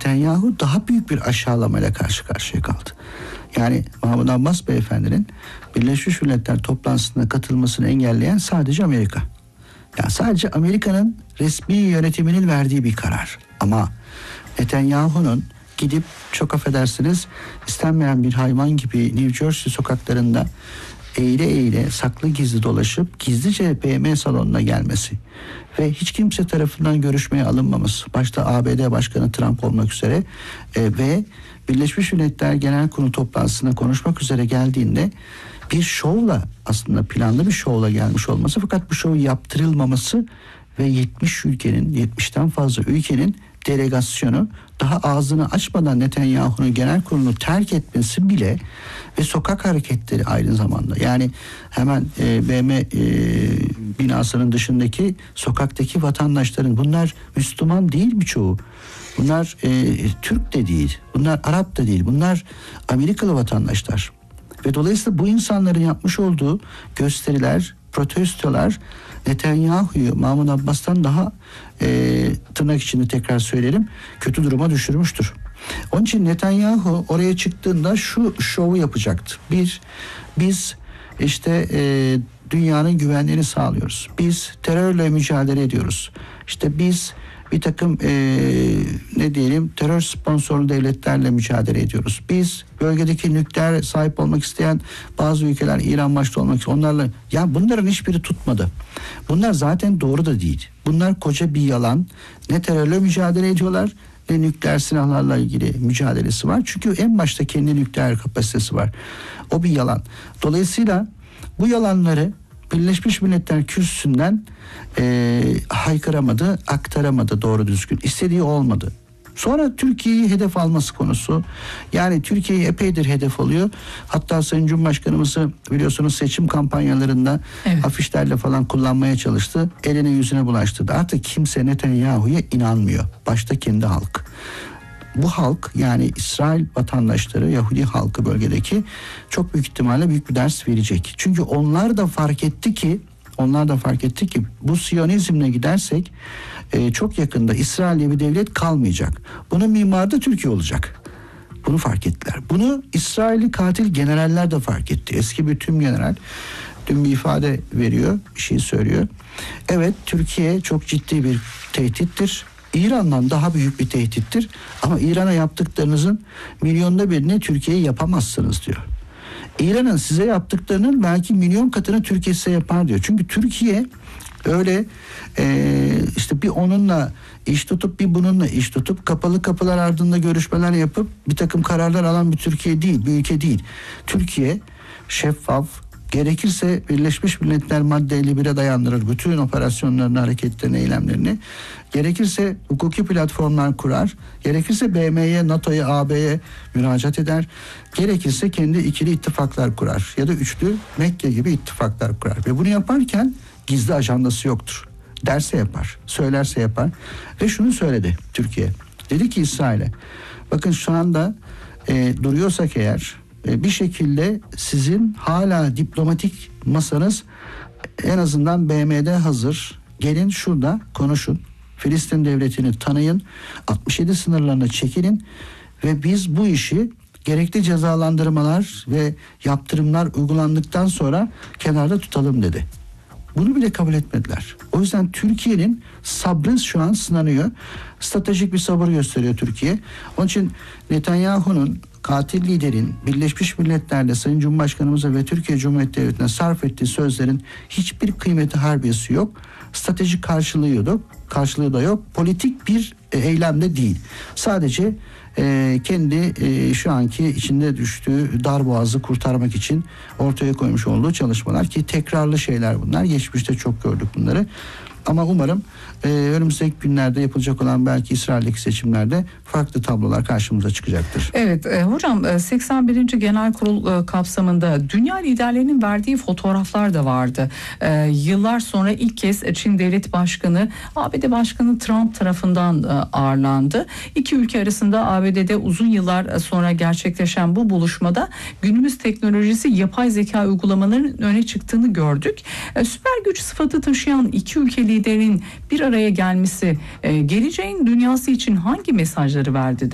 Netanyahu daha büyük bir aşağılamayla karşı karşıya kaldı. Yani Mahmut Abbas beyefendinin Birleşmiş Milletler toplantısına katılmasını engelleyen sadece Amerika. Yani sadece Amerika'nın resmi yönetiminin verdiği bir karar. Ama Netanyahu'nun gidip, çok affedersiniz, istenmeyen bir hayvan gibi New Jersey sokaklarında eğile eğile saklı gizli dolaşıp gizlice BM salonuna gelmesi ve hiç kimse tarafından görüşmeye alınmaması, başta ABD Başkanı Trump olmak üzere ve Birleşmiş Milletler Genel Kurulu toplantısına konuşmak üzere geldiğinde bir şovla, aslında planlı bir şovla gelmiş olması, fakat bu şovu yaptırılmaması ve 70'ten fazla ülkenin delegasyonu daha ağzını açmadan Netanyahu'nun genel kurulunu terk etmesi bile ve sokak hareketleri aynı zamanda, yani hemen BM binasının dışındaki sokaktaki vatandaşların, bunlar Müslüman değil birçoğu. Bunlar Türk de değil, bunlar Arap da değil, bunlar Amerikalı vatandaşlar. Ve dolayısıyla bu insanların yapmış olduğu gösteriler, protestolar Netanyahu'yu Mahmut Abbas'tan daha tırnak içinde tekrar söyleyelim, kötü duruma düşürmüştür. Onun için Netanyahu oraya çıktığında şu şovu yapacaktı. Biz işte dünyanın güvenliğini sağlıyoruz. Biz terörle mücadele ediyoruz. İşte biz bir takım terör sponsorlu devletlerle mücadele ediyoruz. Biz bölgedeki nükleer sahip olmak isteyen bazı ülkeler, İran başta olmak isteyen, onlarla, ya bunların hiçbiri tutmadı. Bunlar zaten doğru da değil. Bunlar koca bir yalan. Ne terörle mücadele ediyorlar ne nükleer silahlarla ilgili mücadelesi var. Çünkü en başta kendi nükleer kapasitesi var. O bir yalan. Dolayısıyla bu yalanları Birleşmiş Milletler Kürsüsü'nden haykıramadı, aktaramadı doğru düzgün. İstediği olmadı. Sonra Türkiye'yi hedef alması konusu. Yani Türkiye'yi epeydir hedef alıyor. Hatta Sayın Cumhurbaşkanımızı biliyorsunuz seçim kampanyalarında afişlerle falan kullanmaya çalıştı. Eline yüzüne bulaştırdı. Artık kimse Netanyahu'ya inanmıyor. Başta kendi halk. Bu halk, yani İsrail vatandaşları, Yahudi halkı bölgedeki, çok büyük ihtimalle büyük bir ders verecek. Çünkü onlar da fark etti ki bu Siyonizmle gidersek çok yakında İsrail diye bir devlet kalmayacak. Bunun mimarı da Türkiye olacak. Bunu fark ettiler. Bunu İsrailli katil generaller de fark etti. Eski bir tüm general dün bir ifade veriyor, bir şey söylüyor. Evet, Türkiye çok ciddi bir tehdittir. İran'dan daha büyük bir tehdittir. Ama İran'a yaptıklarınızın milyonda birini Türkiye'ye yapamazsınız diyor. İran'ın size yaptıklarının belki milyon katını Türkiye size yapar diyor. Çünkü Türkiye öyle işte bir onunla iş tutup bir bununla iş tutup kapalı kapılar ardında görüşmeler yapıp bir takım kararlar alan bir Türkiye değil, bir ülke değil. Türkiye şeffaf, gerekirse Birleşmiş Milletler madde 51'e dayandırır bütün operasyonlarını, hareketlerini, eylemlerini. Gerekirse hukuki platformlar kurar. Gerekirse BM'ye, NATO'ya, AB'ye müracaat eder. Gerekirse kendi ikili ittifaklar kurar. Ya da üçlü Mekke gibi ittifaklar kurar. Ve bunu yaparken gizli ajandası yoktur. Derse yapar, söylerse yapar. Ve şunu söyledi Türkiye. Dedi ki İsrail'e, bakın şu anda duruyorsak eğer, bir şekilde sizin hala diplomatik masanız en azından BM'de hazır. Gelin şurada konuşun. Filistin devletini tanıyın. 67 sınırlarına çekilin ve biz bu işi gerekli cezalandırmalar ve yaptırımlar uygulandıktan sonra kenarda tutalım dedi. Bunu bile kabul etmediler. O yüzden Türkiye'nin sabrı şu an sınanıyor. Stratejik bir sabır gösteriyor Türkiye. Onun için Netanyahu'nun, katil liderin Birleşmiş Milletler'de Sayın Cumhurbaşkanımıza ve Türkiye Cumhuriyeti Devleti'ne sarf ettiği sözlerin hiçbir kıymeti, harbiyesi yok. Stratejik karşılığı da yok. Politik bir eylem de değil. Sadece kendi şu anki içinde düştüğü darboğazı kurtarmak için ortaya koymuş olduğu çalışmalar, ki tekrarlı şeyler bunlar. Geçmişte çok gördük bunları. Ama umarım önümüzdeki günlerde yapılacak olan belki İsrail'deki seçimlerde farklı tablolar karşımıza çıkacaktır. Evet hocam, 81. Genel Kurul kapsamında dünya liderlerinin verdiği fotoğraflar da vardı. Yıllar sonra ilk kez Çin Devlet Başkanı ABD Başkanı Trump tarafından ağırlandı. İki ülke arasında ABD'de uzun yıllar sonra gerçekleşen bu buluşmada günümüz teknolojisi yapay zeka uygulamalarının öne çıktığını gördük. Süper güç sıfatı taşıyan iki ülke liderinin bir araya gelmesi geleceğin dünyası için hangi mesajları verdi